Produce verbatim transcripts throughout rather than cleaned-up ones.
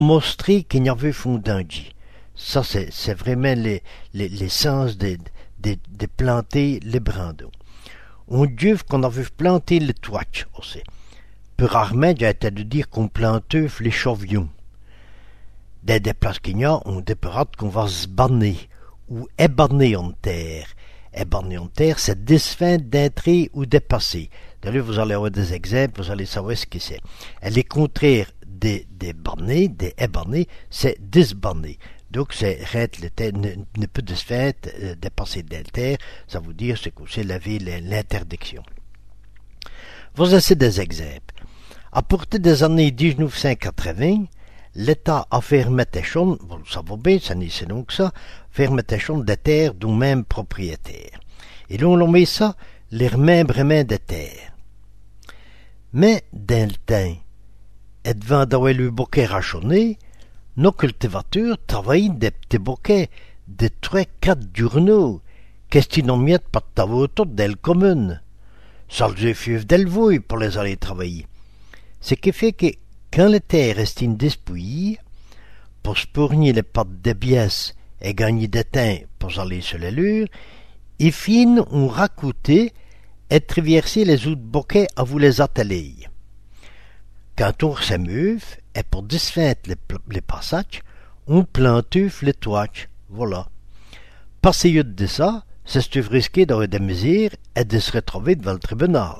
montrer qu'il y avait fondangi. Ça, c'est, c'est vraiment les, les, l'essence de, de, de planter les brandons. On dit qu'on avait planté les toits aussi. Plus rarement, j'ai été de dire qu'on plantait les chavions. Dans des places qu'il y a, on dit qu'on va se banner ou ébanner en terre. Ébanner en terre, c'est desfin d'entrer ou dépasser. D'ailleurs, vous allez avoir des exemples, vous allez savoir ce que c'est. Et les contraires des, des banner, des ébanner, c'est desbanner. Donc, c'est le terre ne, ne peut de fait euh, dépasser d'inter, ça veut dire c'est que c'est laver l'interdiction. Voici des exemples. À partir des années dix-neuf cent quatre-vingts, l'État a fermé Téchon, vous le savez bien, ça n'est c'est donc ça, fermé Téchon des terres du même propriétaire. Et là, on met ça, les mêmes remèdes des terres. Mais, dans le temps, et devant d'avoir le bouquet rachonné, nos cultivateurs travaillent des petits bouquets de trois quatre journaux, qu'est-ce qu'ils n'ont mis pas de travaux toutes des communes. Ça les fait d'élevouille pour les aller travailler. Ce qui fait que, quand les terres restent despouillées, pour spourner les pattes de biès et gagner des temps pour aller sur les lures, ils finissent ont raccoûté et traverser les autres bouquets à vous les atteler. Quand on s'amuse, et pour disfaire les, les passages, on plante les toits. Voilà. Passé de ça, c'est risqué d'avoir des mesures et de se retrouver devant le tribunal.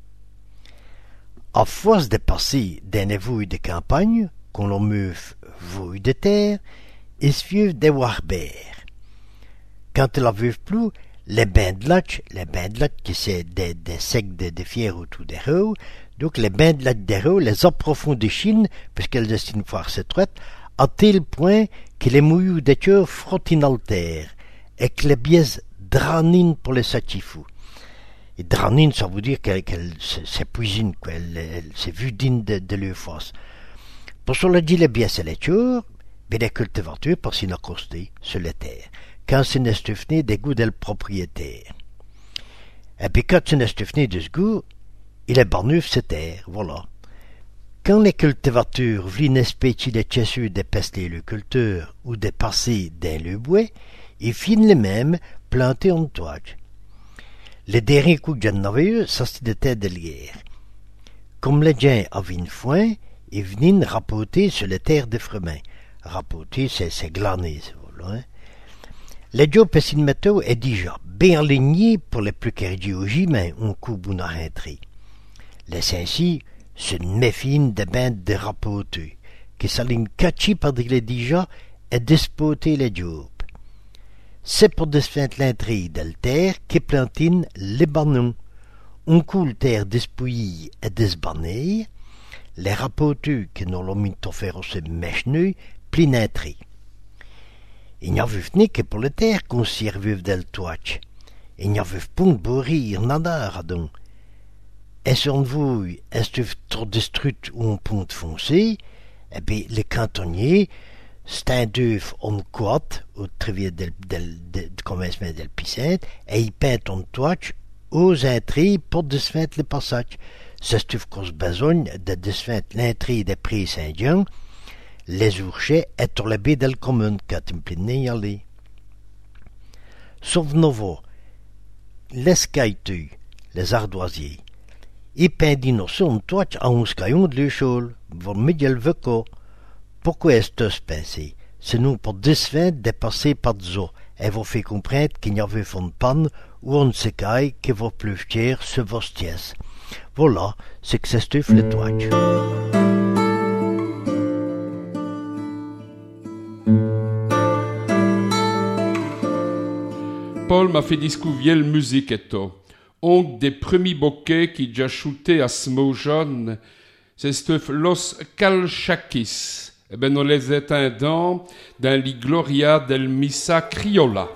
À force de passer d'un évouille de campagne, qu'on l'on meuf vouille de terre, ils suivent des warbères. Quand ils la vivent plus, les bains de lac, les bains de lac qui c'est des, des secs de, de fiers autour des roues, donc les bains de lac des roues les approfondissent chine, puisqu'elles destinent voir cette traite, à tel point que les mouillous des cœurs frottinent à terre, et que les biais dranine pour les satifous. Et dranine, ça veut dire qu'elle, qu'elle s'épuisine, qu'elle, elle s'évudine de, de leur face. Pour cela dit les biais, c'est les cœurs, mais les cultivateurs, pour s'y accoster sur les terres. Quand c'est n'estufné des goûts del propriétaire. Et puis quand c'est n'estufné de ce goût, il est barneuf cette terre, voilà. Quand les cultivateurs voulaient n'espécher les tchesseux de pester le culteur ou de passer dans le bois, ils finissent les mêmes plantés en toit. Les derniers coups que j'en avais eu, ça c'était de l'hier. Comme les gens avaient une foin, ils venaient rapporter sur les terres de Fremin. Rapporter, c'est, c'est glaner, voilà. Hein. Les jobs pessin météo est déjà bien aligné pour les plus cardiologies, mais on coupe une rentrée. Les ainsi, c'est une méfine de bandes de rapporteux, qui s'alignent catchés par les déjà et despoter les jobs. C'est pour desfaire l'entrée de la terre qui plantine les banons. On coule terre despouillée et desbannée, les rapporteux qui n'ont l'ont mis de faire aussi mècheneux, plein d'entrée. Il n'y avait pas que pour les terres qu'on servait de toit. Il n'y avait pas de bourrir, nada, radon. Et si on vous est trop destruit ou un pont foncé, eh bien, les cantonniers, c'est un d'œuf en quat, au travers del, del, del, commencement del piscine, et ils peintent en toit aux entrées pour desfaire le passage. C'est ce qu'on a besoin de desfaire l'entrée des prix Saint-Jean, les ourchets et sur les baies de la commune quand ils plein y aller. Sauf nouveau, les scaiteux, les ardoisiers, ils peignent sur un toit à un scaillon de l'échelle, pour medier le veco. Pourquoi est-ce ce pensé? C'est nous pour desfaire dépasser par des eaux, et vous fait comprendre qu'il n'y avait pas de panne ou on se caille qui va plus cher ce vostiès. Voilà, c'est que c'est stuff le toit. Paul m'a fait découvrir la musique et tout. Un des premiers bouquets qui j'ai shooté à Smojon, c'est stuff Los Calchaquis. Eh ben, on les éteindons dans les Gloria del Missa Criolla.